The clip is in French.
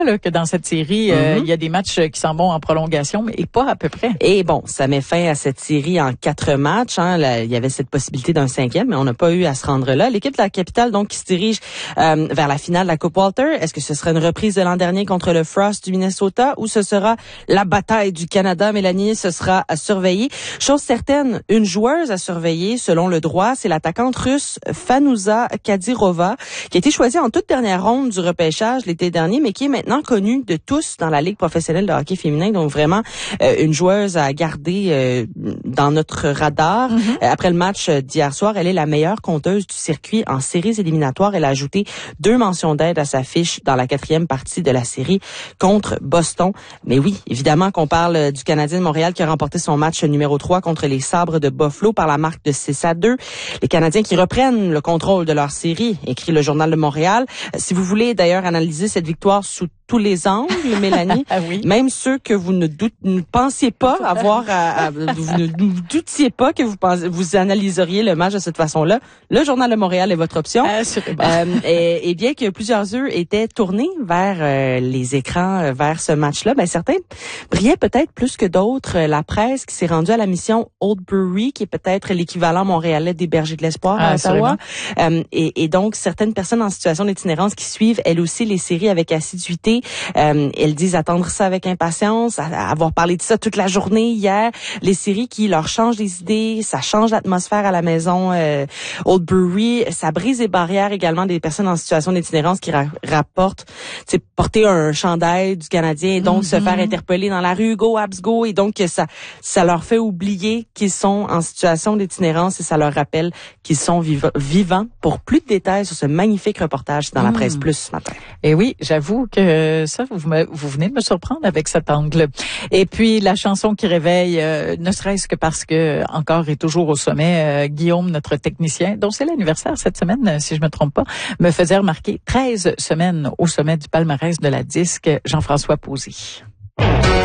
là, que dans cette série, il y a des matchs qui s'en vont en prolongation, mais pas à peu près. Et bon, ça met fin à cette série en 4 matchs. Là, il y avait cette possibilité d'un 5e, mais on n'a pas eu à se rendre là. L'équipe de la capitale, donc, qui se dirige vers la finale de la Coupe Walter. Est-ce que ce sera une reprise de l'an dernier contre le Frost du Minnesota ou ce sera la bataille du Canada? Mélanie, ce sera à surveiller. Chose certaine, une joueuse à surveiller, selon le droit, c'est l'attaquante russe Fanuza Kadyrova, qui a été choisie en toute dernière ronde du repêchage l'été dernier, mais qui est maintenant connue de tous dans la Ligue professionnelle de hockey féminin. Donc vraiment une joueuse à garder dans notre radar. Après le match d'hier soir, elle est la meilleure compteuse du circuit en séries éliminatoires. Elle a ajouté 2 mentions d'aide à sa fiche dans la 4e partie de la série contre Boston. Mais oui, évidemment qu'on parle du Canadien de Montréal qui a remporté son match numéro 3 contre les Sabres de Buffalo par la marque de 6-2. Les Canadiens qui reprennent le contrôle de leur série, écrit le Journal de Montréal. Si vous voulez d'ailleurs analyser cette victoire sous tous les angles, Mélanie, même ceux que vous ne pensiez pas avoir vous ne doutiez pas que vous analyseriez le match de cette façon-là, le Journal de Montréal est votre option. Et bien que plusieurs yeux étaient tournés vers les écrans, vers ce match-là, certains brillaient peut-être plus que d'autres. La presse qui s'est rendue à la mission Oldbury, qui est peut-être l'équivalent montréalais des Bergers de l'Espoir à Ottawa. Et donc, certaines personnes en situation d'itinérance qui suivent, elles aussi, les séries avec assiduité. Elles disent attendre ça avec impatience, avoir parlé de ça toute la journée hier. Les séries qui leur changent les idées, ça change l'atmosphère à la maison Oldbury. Ça brise les barrières également des personnes en situation d'itinérance qui rapportent porter un chandail du Canadien et donc se faire interpeller dans la rue, go Habs go, et donc ça leur fait oublier qu'ils sont en situation d'itinérance et ça leur rappelle qu'ils sont vivants. Pour plus de détails sur ce magnifique reportage, c'est dans la Presse Plus ce matin. Et oui, j'avoue que ça, vous venez de me surprendre avec cet angle. Et puis, la chanson qui réveille, ne serait-ce que parce que encore et toujours au sommet, Guillaume, notre technicien, dont c'est l'anniversaire cette semaine, si je me trompe pas, me faisait remarquer 13 semaines au sommet du palmarès de la disque, Jean-François Posey.